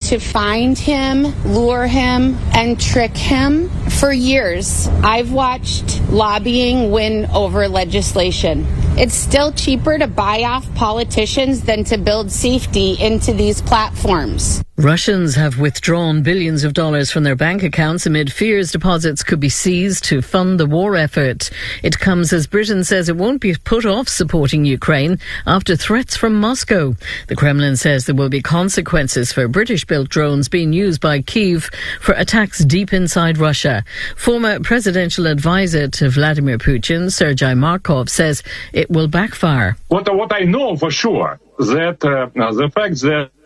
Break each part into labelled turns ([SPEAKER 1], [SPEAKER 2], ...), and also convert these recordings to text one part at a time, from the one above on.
[SPEAKER 1] to find him, lure him, and trick him. For years, I've watched lobbying win over legislation. It's still cheaper to buy off politicians than to build safety into these platforms.
[SPEAKER 2] Russians have withdrawn billions of dollars from their bank accounts amid fears deposits could be seized to fund the war effort. It comes as Britain says it won't be put off supporting Ukraine after threats from Moscow. The Kremlin says there will be consequences for British-built drones being used by Kyiv for attacks deep inside Russia. Former presidential advisor to Vladimir Putin, Sergei Markov, says it will backfire.
[SPEAKER 3] What I know for sure that the fact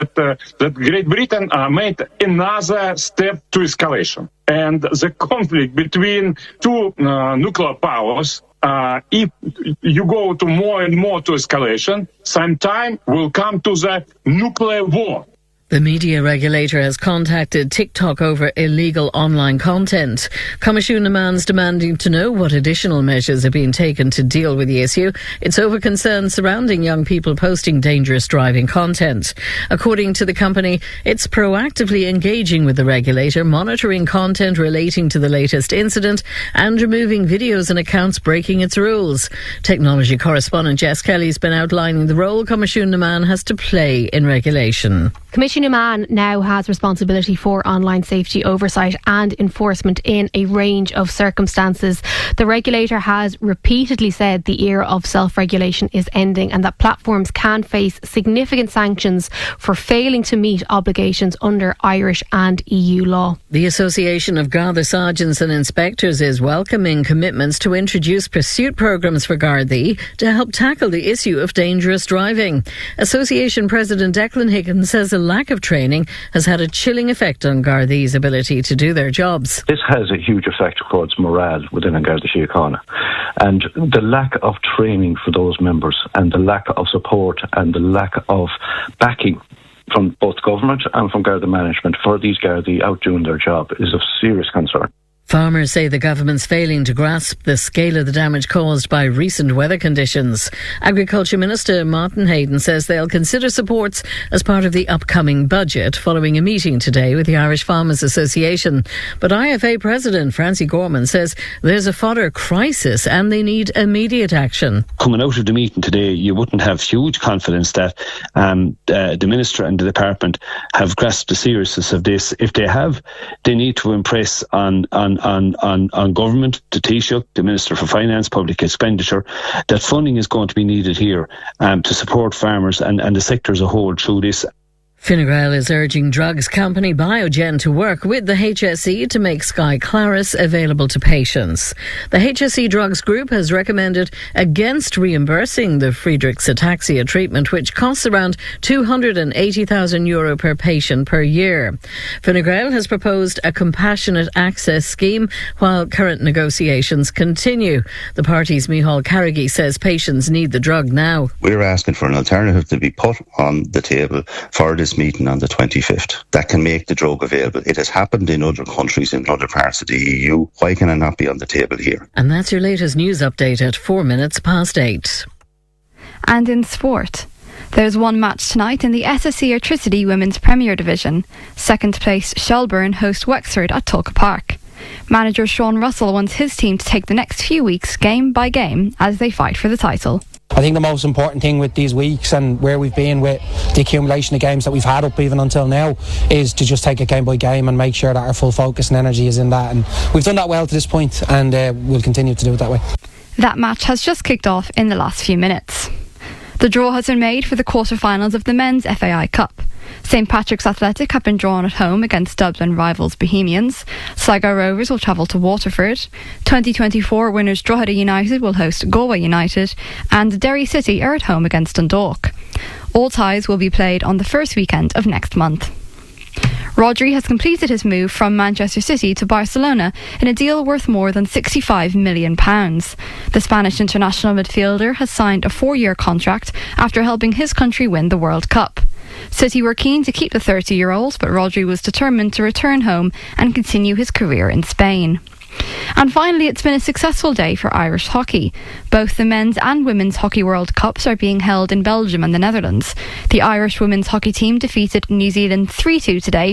[SPEAKER 3] that Great Britain made another step to escalation, and the conflict between two nuclear powers, if you go to more and more to escalation, sometime will come to the nuclear war.
[SPEAKER 2] The media regulator has contacted TikTok over illegal online content. Commissioner Naman's demanding to know what additional measures are being taken to deal with the issue. It's over concerns surrounding young people posting dangerous driving content. According to the company, it's proactively engaging with the regulator, monitoring content relating to the latest incident and removing videos and accounts breaking its rules. Technology correspondent Jess Kelly's been outlining the role Commissioner Naman has to play in regulation.
[SPEAKER 4] Commissioner Naman now has responsibility for online safety oversight and enforcement in a range of circumstances. The regulator has repeatedly said the era of self-regulation is ending and that platforms can face significant sanctions for failing to meet obligations under Irish and EU law.
[SPEAKER 2] The Association of Garda Sergeants and Inspectors is welcoming commitments to introduce pursuit programmes for Gardaí to help tackle the issue of dangerous driving. Association President Declan Higgins says a lack of training has had a chilling effect on Gardaí's ability to do their jobs.
[SPEAKER 5] This has a huge effect towards morale within Garda Síochána, and the lack of training for those members and the lack of support and the lack of backing from both government and from Garda management for these Gardaí out doing their job is of serious concern.
[SPEAKER 2] Farmers say the government's failing to grasp the scale of the damage caused by recent weather conditions. Agriculture Minister Martin Hayden says they'll consider supports as part of the upcoming budget following a meeting today with the Irish Farmers Association. But IFA President Francie Gorman says there's a fodder crisis and they need immediate action.
[SPEAKER 6] Coming out of the meeting today, you wouldn't have huge confidence that the Minister and the Department have grasped the seriousness of this. If they have, they need to impress on government, the Taoiseach, the Minister for Finance, Public Expenditure, that funding is going to be needed here to support farmers and the sector as a whole through this.
[SPEAKER 2] Fine Gael is urging drugs company Biogen to work with the HSE to make Skyclarys available to patients. The HSE Drugs Group has recommended against reimbursing the Friedreich's ataxia treatment, which costs around €280,000 per patient per year. Fine Gael has proposed a compassionate access scheme while current negotiations continue. The party's Micheál Carrigy says patients need the drug now.
[SPEAKER 7] We're asking for an alternative to be put on the table for this meeting on the 25th that can make the drug available. It has happened in other countries, in other parts of the EU. Why can it not be on the table here?
[SPEAKER 2] And that's your latest news update at 8:04.
[SPEAKER 8] And in sport, there's one match tonight in the SSE Airtricity Women's Premier Division. Second place Shelburne host Wexford at Tulka Park. Manager Sean Russell wants his team to take the next few weeks game by game as they fight for the title.
[SPEAKER 9] I think the most important thing with these weeks and where we've been with the accumulation of games that we've had up even until now is to just take it game by game and make sure that our full focus and energy is in that, and we've done that well to this point and we'll continue to do it that way.
[SPEAKER 8] That match has just kicked off in the last few minutes. The draw has been made for the quarter-finals of the Men's FAI Cup. St Patrick's Athletic have been drawn at home against Dublin rivals Bohemians. Sligo Rovers will travel to Waterford. 2024 winners Drogheda United will host Galway United, and Derry City are at home against Dundalk. All ties will be played on the first weekend of next month. Rodri has completed his move from Manchester City to Barcelona in a deal worth more than £65 million. The Spanish international midfielder has signed a 4-year contract after helping his country win the World Cup. City were keen to keep the 30-year-old, but Rodri was determined to return home and continue his career in Spain. And finally, it's been a successful day for Irish hockey. Both the Men's and Women's Hockey World Cups are being held in Belgium and the Netherlands. The Irish women's hockey team defeated New Zealand 3-2 today